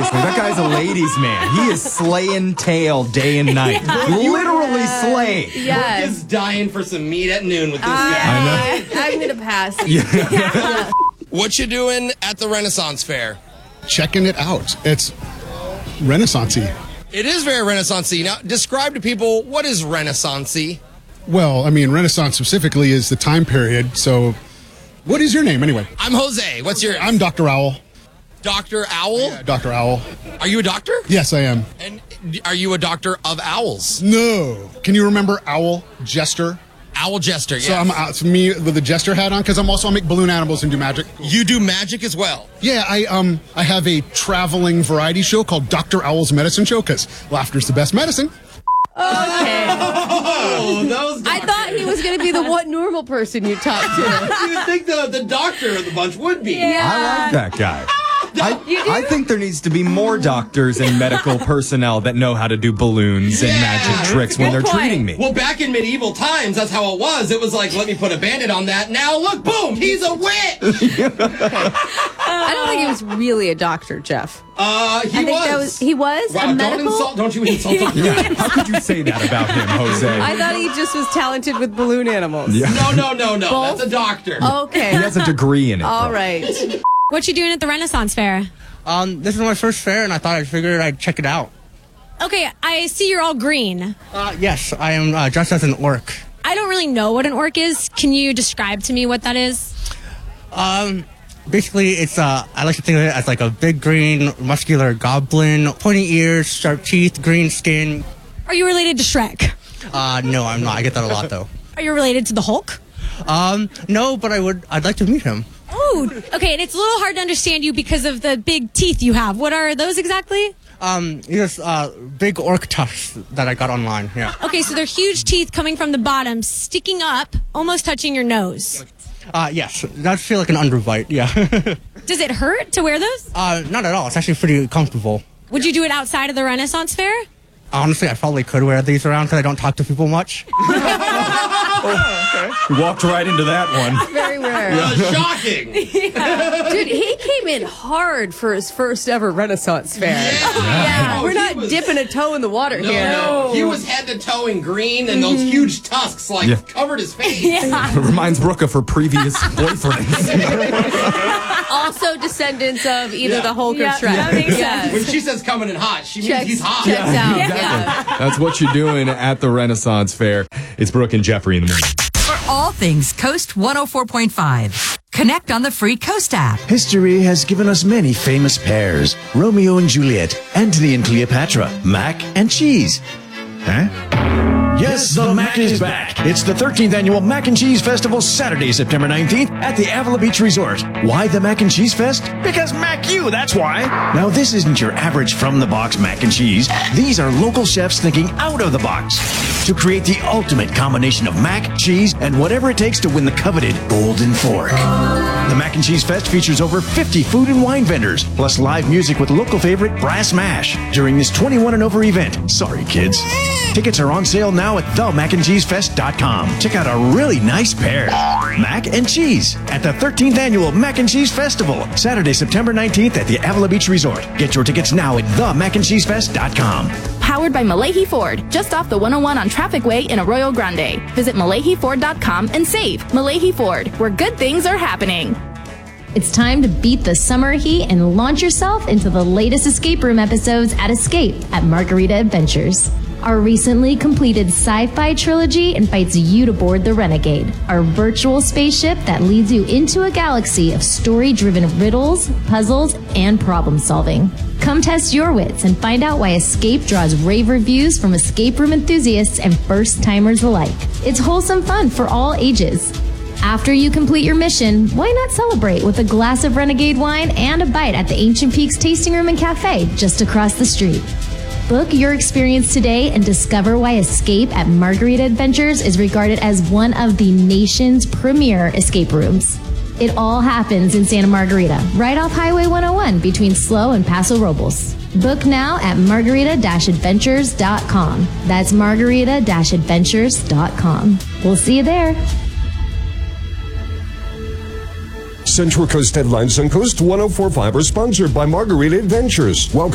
seriously, that guy's a ladies' man. He is slaying tail day and night. Literally slaying. Yes. Brooke is dying for some meat at noon with this guy. I know. I'm going to pass. What you doing at the Renaissance Fair? Checking it out. It's Renaissance-y. It is very Renaissance-y. Now, describe to people, what is Renaissance-y? Well, I mean, Renaissance specifically is the time period. So, what is your name anyway? I'm Jose. What's your... I'm Dr. Owl. Dr. Owl? Yeah, Dr. Owl. Are you a doctor? Yes, I am. And are you a doctor of owls? No. Can you remember Owl Jester? Owl Jester, So yeah. it's me with the Jester hat on because I make balloon animals and do magic. You do magic as well? Yeah, I have a traveling variety show called Dr. Owl's Medicine Show because laughter's the best medicine. Okay. Oh, those I thought he was going to be the one normal person you talked to. You would think the doctor of the bunch would be. I like that guy. I think there needs to be more doctors and medical personnel that know how to do balloons and magic tricks when they're treating me. Well, back in medieval times, that's how it was. It was like, let me put a bandit on that. Now, look, boom, he's a witch. I don't think he was really a doctor, Jeff. He was. Wow, a medical? Don't you insult him. Yeah. How could you say that about him, Jose? I thought he just was talented with balloon animals. Yeah. No. Both? That's a doctor. Okay. He has a degree in it. All though. right. What you doing at the Renaissance Fair? This is my first fair, and I figured I'd check it out. Okay, I see you're all green. Yes, I am dressed as an orc. I don't really know what an orc is. Can you describe to me what that is? Basically, it's I like to think of it as like a big green, muscular goblin, pointy ears, sharp teeth, green skin. Are you related to Shrek? No, I'm not. I get that a lot though. Are you related to the Hulk? No, but I'd like to meet him. Oh, okay, and it's a little hard to understand you because of the big teeth you have. What are those exactly? Just big orc tusks that I got online. Yeah. Okay, so they're huge teeth coming from the bottom, sticking up, almost touching your nose. Yes, that feel like an underbite. Yeah. Does it hurt to wear those? Not at all. It's actually pretty comfortable. Would you do it outside of the Renaissance Fair? Honestly, I probably could wear these around because I don't talk to people much. We walked right into that one. Very rare. Shocking. Dude, he came in hard for his first ever Renaissance Fair. Yeah. We're not dipping a toe in the water here. No. He was head to toe in green, and those huge tusks covered his face. It reminds Brooke of her previous boyfriends. Also descendants of either the Hulk or Shrek. That makes sense. When she says coming in hot, she means he's hot. Checks out. Exactly. That's what you're doing at the Renaissance Fair. It's Brooke and Jeffrey in the morning. For all things Coast 104.5, connect on the free Coast app. History has given us many famous pairs. Romeo and Juliet, Antony and Cleopatra, mac and cheese. Huh? Yes, the Mac is back. It's the 13th annual Mac and Cheese Festival, Saturday, September 19th at the Avila Beach Resort. Why the Mac and Cheese Fest? Because Mac you, that's why. Now, this isn't your average from-the-box mac and cheese. These are local chefs thinking out of the box to create the ultimate combination of mac, cheese, and whatever it takes to win the coveted Golden Fork. The Mac and Cheese Fest features over 50 food and wine vendors, plus live music with local favorite Brass Mash during this 21 and over event. Sorry, kids. Tickets are on sale now at themacandcheesefest.com. Check out a really nice pair. Mac and cheese at the 13th annual Mac and Cheese Festival, Saturday, September 19th at the Avila Beach Resort. Get your tickets now at themacandcheesefest.com. Powered by Malahi Ford, just off the 101 on Traffic Way in Arroyo Grande. Visit MalahiFord.com and save. Malahi Ford, where good things are happening. It's time to beat the summer heat and launch yourself into the latest escape room episodes at Escape at Margarita Adventures. Our recently completed sci-fi trilogy invites you to board the Renegade, our virtual spaceship that leads you into a galaxy of story-driven riddles, puzzles, and problem-solving. Come test your wits and find out why Escape draws rave reviews from escape room enthusiasts and first-timers alike. It's wholesome fun for all ages. After you complete your mission, why not celebrate with a glass of Renegade wine and a bite at the Ancient Peaks Tasting Room and Cafe just across the street? Book your experience today and discover why Escape at Margarita Adventures is regarded as one of the nation's premier escape rooms. It all happens in Santa Margarita, right off Highway 101 between SLO and Paso Robles. Book now at margarita-adventures.com. That's margarita-adventures.com. We'll see you there. Central Coast Headlines on Coast 104.5 are sponsored by Margarita Adventures. Welcome